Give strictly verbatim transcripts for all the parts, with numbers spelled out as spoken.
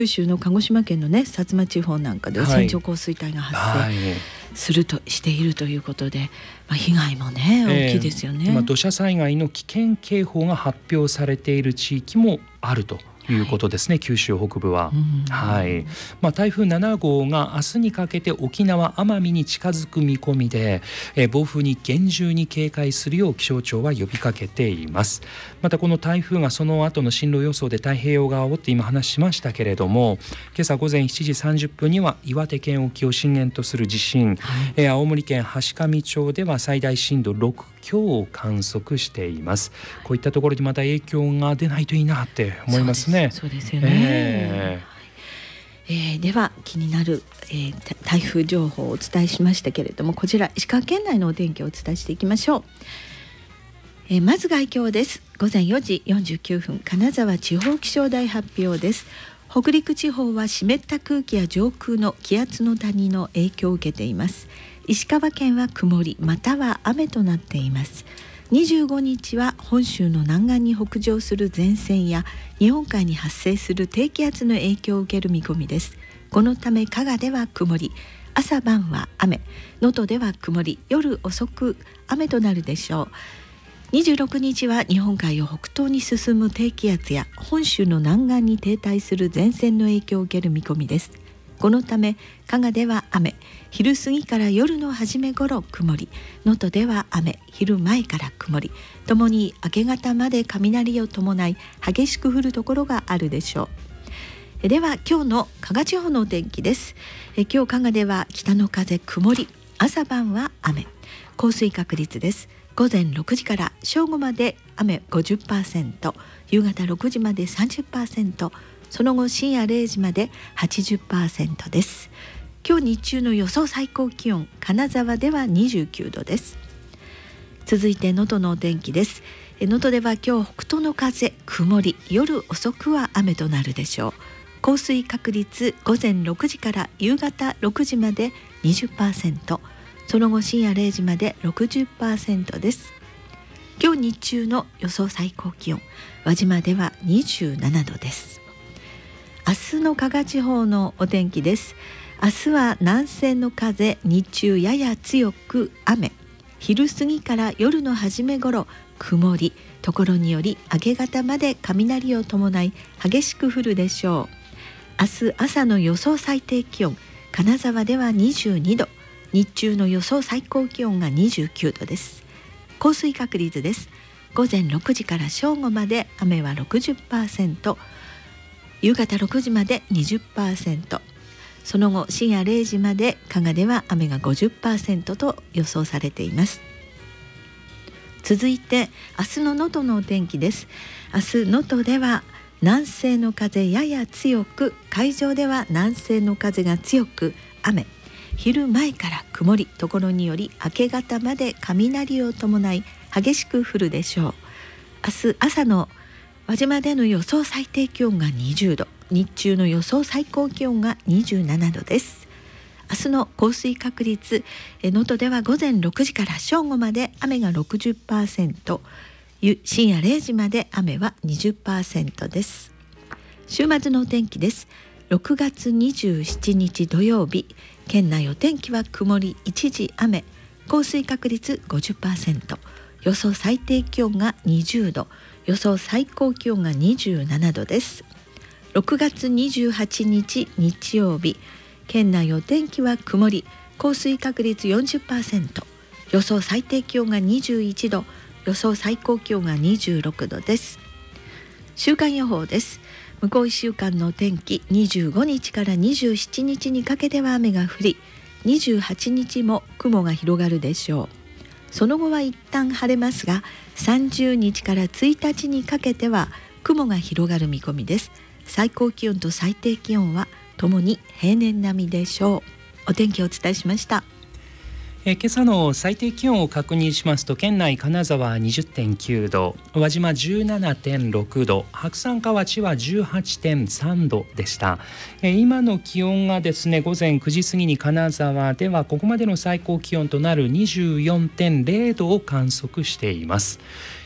九州の鹿児島県のね薩摩地方なんかでは線状降水帯が発生すると、はい、しているということで、まあ、被害もね大きいですよね。 えー、今土砂災害の危険警報が発表されている地域もあるということですね、はい、九州北部は、はい。まあ、台風なな号が明日にかけて沖縄奄美に近づく見込みで、えー、暴風に厳重に警戒するよう気象庁は呼びかけています。またこの台風がその後の進路予想で太平洋側をって今話しましたけれども、今朝午前しちじさんじゅっぷんには岩手県沖を震源とする地震、はい、えー、青森県階上町では最大震度ろくきょうを観測しています。こういったところにまた影響が出ないといいなって思いますね。 そうですよね。えーえー、では気になる、えー、台風情報をお伝えしましたけれども、こちら石川県内のお天気をお伝えしていきましょう。えー、まず概況です。午前よじよんじゅうきゅうふん、金沢地方気象台発表です。北陸地方は湿った空気や上空の気圧の谷の影響を受けています。石川県は曇りまたは雨となっています。にじゅうごにちは本州の南岸に北上する前線や日本海に発生する低気圧の影響を受ける見込みです。このため加賀では曇り、朝晩は雨、能登では曇り、夜遅く雨となるでしょう。にじゅうろくにちは日本海を北東に進む低気圧や本州の南岸に停滞する前線の影響を受ける見込みです。このため加賀では雨、昼過ぎから夜の初め頃曇り、能登では雨、昼前から曇り、ともに明け方まで雷を伴い激しく降るところがあるでしょう。では今日の加賀地方のお天気です。え今日加賀では北の風曇り、朝晩は雨、降水確率です。午前ろくじから正午まで雨 ごじゅっパーセント、夕方ろくじまで さんじゅっパーセント、その後深夜れいじまで はちじゅっパーセント です。今日日中の予想最高気温、金沢ではにじゅうきゅうどです。続いて能登のお天気です。能登では今日北東の風曇り、夜遅くは雨となるでしょう。降水確率午前ろくじから夕方ろくじまで にじゅっパーセント、その後深夜れいじまで ろくじゅっパーセント です。今日日中の予想最高気温、輪島ではにじゅうななどです。明日の加賀地方のお天気です。明日は南西の風、日中やや強く雨、昼過ぎから夜の初め頃曇り、ところにより明け方まで雷を伴い激しく降るでしょう。明日朝の予想最低気温、金沢ではにじゅうにど、日中の予想最高気温がにじゅうきゅうどです。降水確率です。午前ろくじから正午まで雨は ろくじゅっパーセント、夕方ろくじまで にじゅっパーセント、その後深夜れいじまで加賀では雨が ごじゅっパーセント と予想されています。続いて明日の能登のお天気です。明日能登では南西の風やや強く、海上では南西の風が強く雨、昼前から曇り、ところにより明け方まで雷を伴い激しく降るでしょう。明日朝の輪島での予想最低気温がにじゅうど、日中の予想最高気温がにじゅうななどです。明日の降水確率、能登では午前ろくじから正午まで雨が ろくじゅっパーセント、深夜れいじまで雨は にじゅっパーセント です。週末のお天気です。ろくがつにじゅうしちにち土曜日、県内お天気は曇り一時雨、降水確率 ごじゅっパーセント、予想最低気温がにじゅうど、予想最高気温がにじゅうななどです。ろくがつにじゅうはちにち日曜日、県内お天気は曇り、降水確率 よんじゅっパーセント、予想最低気温がにじゅういちど、予想最高気温がにじゅうろくどです。週間予報です。向こういっしゅうかんのお天気、にじゅうごにちからにじゅうしちにちにかけては雨が降り、にじゅうはちにちも雲が広がるでしょう。その後は一旦晴れますが、さんじゅうにちからついたちにかけては雲が広がる見込みです。最高気温と最低気温はともに平年並みでしょう。お天気をお伝えしました。 え今朝の最低気温を確認しますと、県内金沢 にじゅってんきゅうど、輪島 じゅうななてんろくど、白山河内は じゅうはちてんさんどでした。え今の気温がですね、午前くじ過ぎに金沢ではここまでの最高気温となる にじゅうよんてんれいどを観測しています。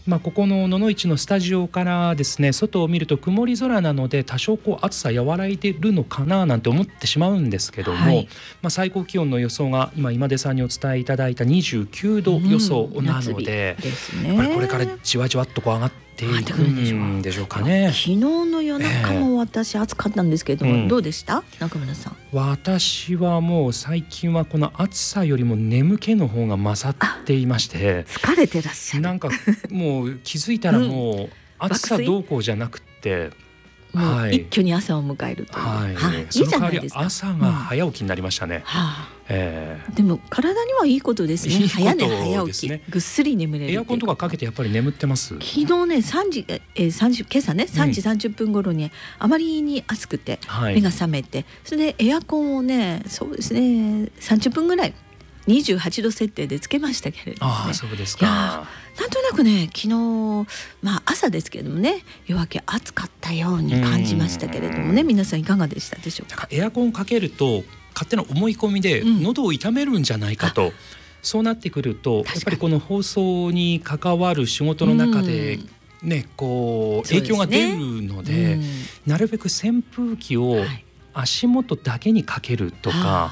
まあ、ここの野々市のスタジオからですね、外を見ると曇り空なので多少こう暑さ和らいでるのかななんて思ってしまうんですけども、はい、まあ、最高気温の予想が今今出さんにお伝えいただいたにじゅうきゅうど予想なので、うん、ね、やっぱりこれからじわじわっとこう上がっていくんでしょうかね。 昨日の夜中も私暑かったんですけれども、えーうん、どうでした中村さん。 私はもう最近はこの暑さよりも眠気の方が勝っていまして、 疲れてらっしゃる。 なんかもう気づいたらもう暑さどうこうじゃなくて、 うん、はい、一挙に朝を迎えるという、 はいはい、いいその代わり朝が早起きになりましたね、うん、はあ、えー、 でも体にはいいことですね。いいことですね。早寝早起き、ぐっすり眠れる。 エアコンとかかけてやっぱり眠ってます。 昨日ねさんじ、えー、さんじ今朝ねさんじさんじゅっぷん頃に、うん、あまりに暑くて目が覚めて、はい、それでエアコンをねそうですねさんじゅっぷんぐらいにじゅうはちど設定でつけましたけれども、ね、 ああそうですか。 なんとなくね昨日、まあ、朝ですけれどもね夜明け暑かったように感じましたけれどもね、皆さんいかがでしたでしょうか。 エアコンかけると勝手な思い込みで喉を痛めるんじゃないかと、うん、そうなってくるとやっぱりこの放送に関わる仕事の中で、ね、こう影響が出るので、ね、うん、なるべく扇風機を足元だけにかけるとか、はい、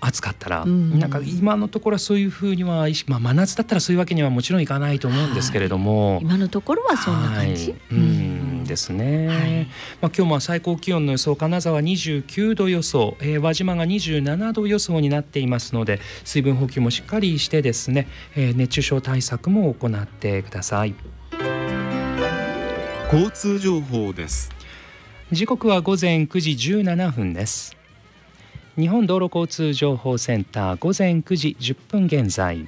暑かったら、うん、なんか今のところはそういうふうには、まあ、真夏だったらそういうわけにはもちろんいかないと思うんですけれども、 はい、今のところはそんな感じ、はい、 うん、ですね、はい、まあ、今日も最高気温の予想金沢にじゅうきゅうど予想、えー、輪島がにじゅうななど予想になっていますので水分補給もしっかりしてですね、えー、熱中症対策も行ってください。 交通情報です。 時刻はごぜんくじじゅうななふんです。日本道路交通情報センター午前くじじゅっぷん現在、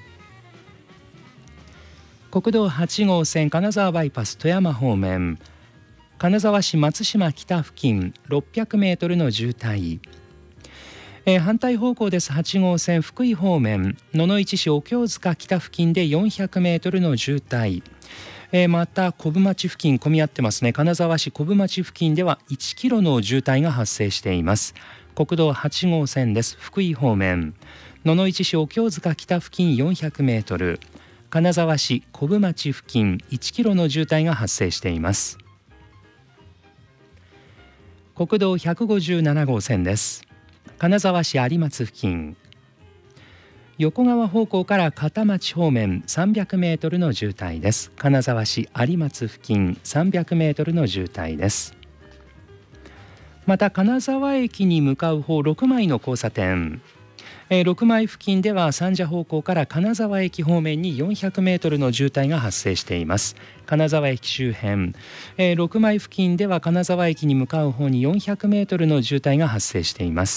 国道はち号線金沢バイパス富山方面金沢市松島北付近ろっぴゃくメートルの渋滞、えー、反対方向です。はち号線福井方面野々市市お京塚北付近でよんひゃくメートルの渋滞、えー、また小布町付近混み合ってますね。金沢市小布町付近ではいちキロの渋滞が発生しています。国道はち号線です。福井方面野々市市お京塚北付近よんひゃくメートル、金沢市小布町付近いちキロの渋滞が発生しています。国道ひゃくごじゅうなな号線です。金沢市有松付近横川方向から片町方面さんびゃくメートルの渋滞です。金沢市有松付近さんびゃくメートルの渋滞です。また金沢駅に向かう方ろくまいの交差点、えー、ろくまい付近では三社方向から金沢駅方面によんひゃくメートルの渋滞が発生しています。金沢駅周辺、えー、ろくまい付近では金沢駅に向かう方によんひゃくメートルの渋滞が発生しています。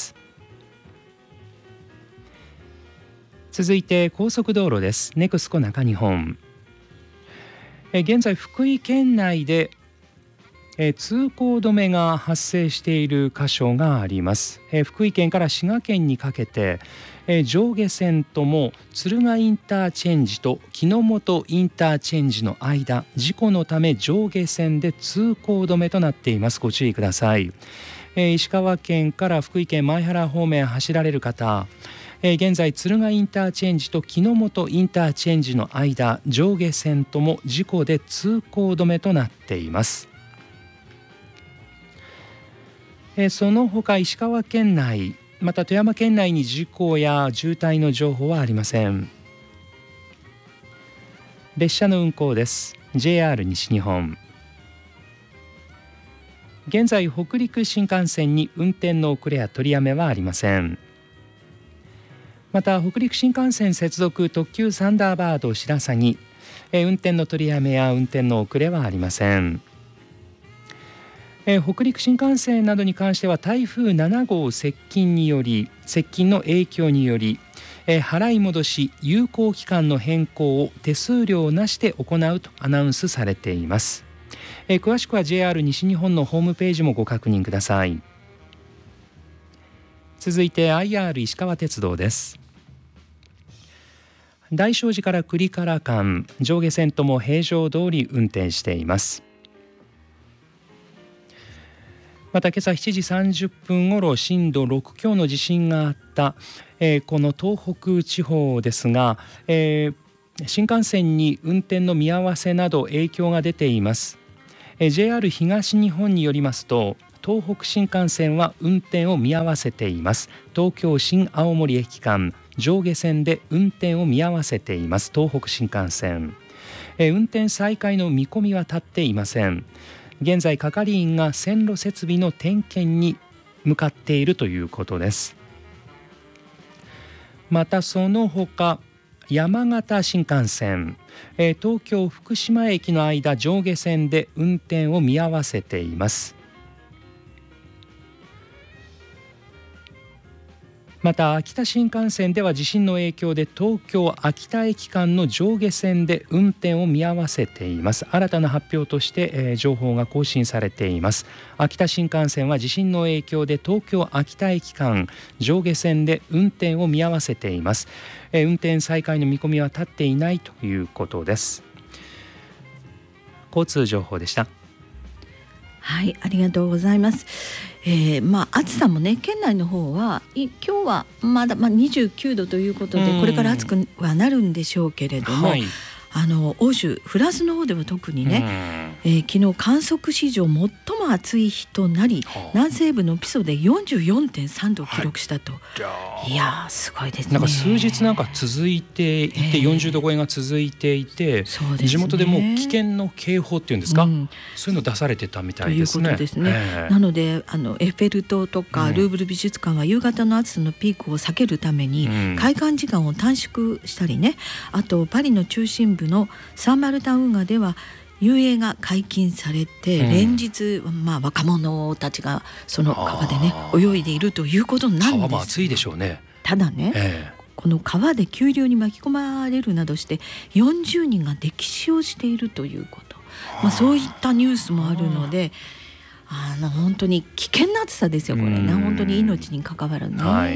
続いて高速道路です。ネクスコ中日本、えー、現在福井県内でえー、通行止めが発生している箇所があります。えー、福井県から滋賀県にかけて、えー、上下線とも敦賀インターチェンジと木之本インターチェンジの間、事故のため上下線で通行止めとなっています。ご注意ください。えー、石川県から福井県前原方面走られる方、えー、現在敦賀インターチェンジと木之本インターチェンジの間、上下線とも事故で通行止めとなっています。その他石川県内また富山県内に事故や渋滞の情報はありません。列車の運行です。 ジェイアール 西日本、現在北陸新幹線に運転の遅れや取りやめはありません。また北陸新幹線接続特急サンダーバード白鷺、運転の取りやめや運転の遅れはありません。えー、北陸新幹線などに関しては台風なな号接近により接近の影響により、えー、払い戻し有効期間の変更を手数料なしで行うとアナウンスされています。えー、詳しくは ジェイアール 西日本のホームページもご確認ください。続いて アイアール 石川鉄道です。大聖寺から栗から間上下線とも平常通り運転しています。また今朝しちじさんじゅっぷんごろ震度ろく強の地震があった、えー、この東北地方ですが、えー新幹線に運転の見合わせなど影響が出ています。 ジェイアール 東日本によりますと、東北新幹線は運転を見合わせています。東京新青森駅間上下線で運転を見合わせています。東北新幹線、え運転再開の見込みは立っていません。現在係員が線路設備の点検に向かっているということです。またその他、山形新幹線、えー、東京福島駅の間上下線で運転を見合わせています。また秋田新幹線では地震の影響で東京秋田駅間の上下線で運転を見合わせています。新たな発表として、えー、情報が更新されています。秋田新幹線は地震の影響で東京秋田駅間上下線で運転を見合わせています。えー、運転再開の見込みは立っていないということです。交通情報でした。 はい、ありがとうございます。えー、まあ暑さもね、県内の方はい今日はまだ、まあ、にじゅうきゅうどということでこれから暑くはなるんでしょうけれども、はい、あの欧州フランスの方では特にね、えー、昨日観測史上最も暑い日となり、南西部のピソで よんじゅうよんてんさんどを記録したと、はい、いやすごいですね。 なんか数日なんか続いていて、えー、よんじゅうど超えが続いていて、ね、地元でもう危険の警報っていうんですか、うん、そういうの出されてたみたいですね。 ということですね、えー、なのであのエッフェル塔とかルーブル美術館は夕方の暑さのピークを避けるために開館時間を短縮したりね、あとパリの中心部のサンマルタン運河では遊泳が解禁されて、うん、連日、まあ、若者たちがその川でね泳いでいるということなんです。 川も暑いでしょうね。 ただね、えー、この川で急流に巻き込まれるなどしてよんじゅうにんが溺死をしているということ、まあ、そういったニュースもあるので、あの本当に危険な暑さですよこれね。本当に命に関わるね、はい、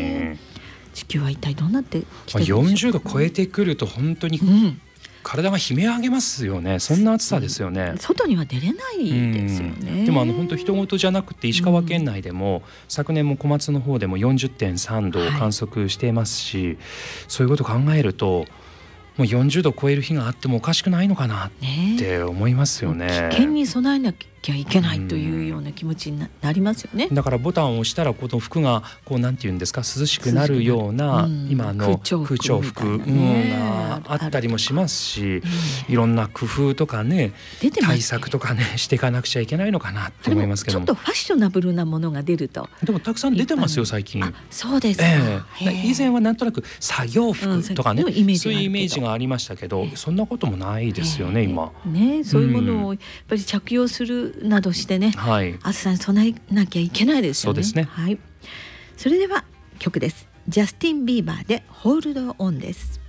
地球は一体どうなってきてるんでしょうか。 よんじゅうど超えてくると本当に、うん体が悲鳴上げますよね。そんな暑さですよね。 外には出れないですよね。 でもあの本当人事じゃなくて石川県内でも、うん、昨年も小松の方でも よんじゅってんさんどを観測していますし、はい、そういうことを考えるともうよんじゅうど超える日があってもおかしくないのかなって思いますよね。 危険に備えなきゃいけないというような気持ちに な, なりますよね。 だからボタンを押したらこの服がこうなんていうんですか涼しくなるような、うん、今の空調服があったりもしますし、いろんな工夫とかね対策とかねしていかなくちゃいけないのかなと思いますけども、 ちょっとファッショナブルなものが出るとでもたくさん出てますよ最近。 あそうですか、 えー、以前はなんとなく作業服とかね、うん、そういうイメージがありましたけど、えー、そんなこともないですよね、えー、今ね。そういうものをやっぱり着用するなどしてね、はい、暑さに備えなきゃいけないですよね。 そうですね、 はい、それでは曲です。ジャスティン・ビーバーでホールドオンです。